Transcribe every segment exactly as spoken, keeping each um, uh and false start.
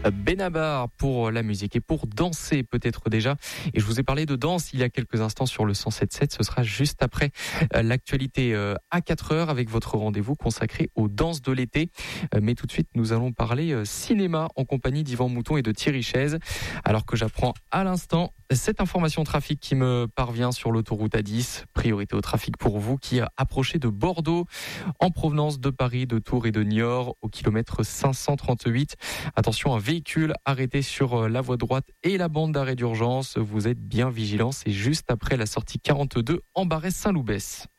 Benabar pour la musique et pour danser peut-être déjà. Et je vous ai parlé de danse il y a quelques instants sur le cent sept virgule sept. Ce sera juste après l'actualité à quatre heures avec votre rendez-vous consacré aux danses de l'été. Mais tout de suite, nous allons parler cinéma en compagnie d'Yvan Mouton et de Thierry Chaise. Alors que j'apprends à l'instant cette information trafic qui me parvient sur l'autoroute A dix. Priorité au trafic pour vous qui approchez de Bordeaux en provenance de Paris, de Tours et de Niort au kilomètre cinq cent trente-huit. Attention, un véhicule arrêté sur la voie droite et la bande d'arrêt d'urgence. Vous êtes bien vigilants. C'est juste après la sortie quarante-deux en Barès-Saint-Loubès.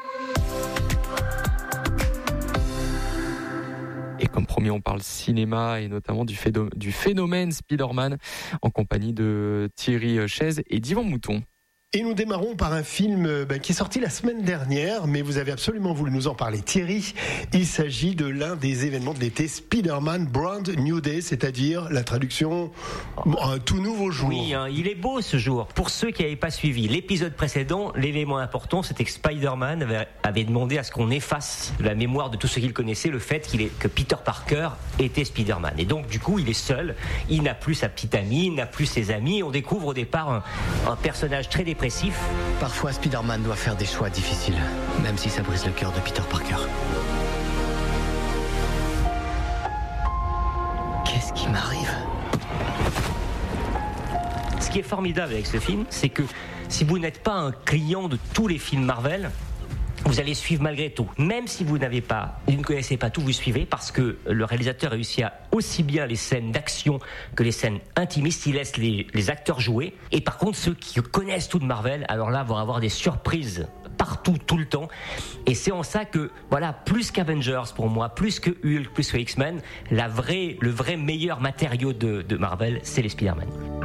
Et comme promis, on parle cinéma et notamment du, phénom- du phénomène Spider-Man en compagnie de Thierry Chaise et d'Yvan Mouton. Et nous démarrons par un film ben, qui est sorti la semaine dernière, mais vous avez absolument voulu nous en parler. Thierry, il s'agit de l'un des événements de l'été, Spider-Man Brand New Day, c'est-à-dire la traduction, un tout nouveau jour. Oui, hein, il est beau ce jour. Pour ceux qui n'avaient pas suivi l'épisode précédent, l'élément important, c'était que Spider-Man avait, avait demandé à ce qu'on efface de la mémoire de tous ceux qu'il connaissait le fait qu'il est, que Peter Parker était Spider-Man. Et donc, du coup, il est seul, il n'a plus sa petite amie, il n'a plus ses amis. On découvre au départ un, un personnage très dépressif. Parfois, Spider-Man doit faire des choix difficiles, même si ça brise le cœur de Peter Parker. Qu'est-ce qui m'arrive ? Ce qui est formidable avec ce film, c'est que si vous n'êtes pas un client de tous les films Marvel, vous allez suivre malgré tout. Même si vous n'avez pas, vous ne connaissez pas tout, vous suivez parce que le réalisateur réussit à aussi bien les scènes d'action que les scènes intimistes. Il laisse les, les acteurs jouer. Et par contre, ceux qui connaissent tout de Marvel, alors là, vont avoir des surprises partout, tout le temps. Et c'est en ça que, voilà, plus qu'Avengers pour moi, plus que Hulk, plus que X-Men, la vraie, le vrai meilleur matériau de, de Marvel, c'est les Spider-Man.